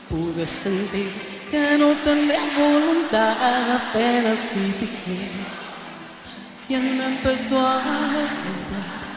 Pude sentir que no tendría voluntad apenas si dije, y él me empezó a desnudar.